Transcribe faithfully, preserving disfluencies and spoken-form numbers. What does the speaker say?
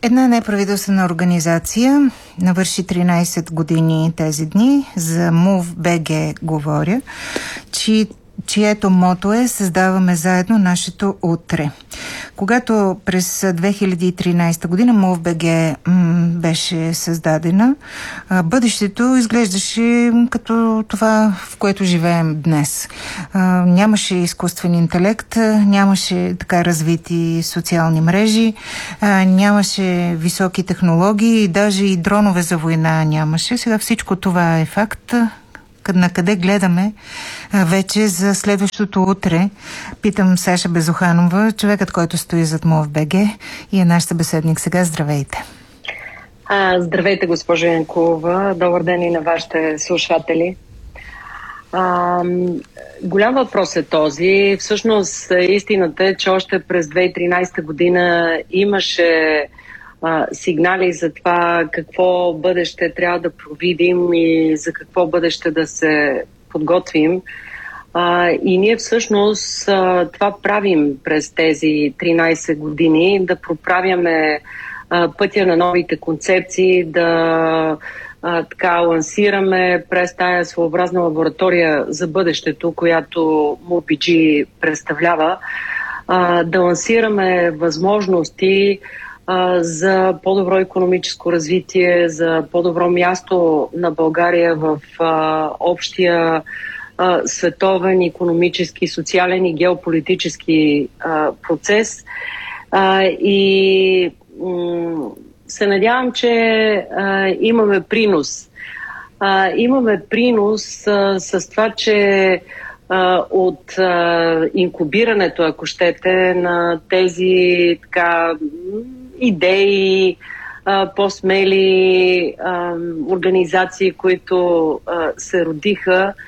Една неправителствена организация навърши тринайсет години тези дни, за MOVE.бг говоря, чи, чието мото е "Създаваме заедно нашето утре". Когато през две хиляди и тринайсета година MOVE.бг м- беше създадена, а, бъдещето изглеждаше като това, в което живеем днес. А, нямаше изкуствен интелект, нямаше така развити социални мрежи, а, нямаше високи технологии, даже и дронове за война нямаше. Сега всичко това е факт. На къде гледаме а, вече за следващото утре? Питам Саша Безуханова, човекът, който стои зад MOVE.бг и е наш събеседник сега. Здравейте! А, здравейте, госпожа Янкова. Добър ден и на вашите слушатели. А, голям въпрос е този. Всъщност истината е, че още през две хиляди и тринайсета година имаше а, сигнали за това какво бъдеще трябва да провидим и за какво бъдеще да се подготвим. А, и ние всъщност а, това правим през тези тринайсет години, да проправяме а, пътя на новите концепции, да а, така лансираме през тая своеобразна лаборатория за бъдещето, която MOVE.бг представлява, а, да лансираме възможности а, за по-добро икономическо развитие, за по-добро място на България в а, общия а, световен икономически, социален и геополитически а, процес. А, и м- се надявам, че а, имаме принос. А, имаме принос а, с това, че а, от а, инкубирането, ако щете, на тези така идеи, а, по-смели а, организации, които а, се родиха,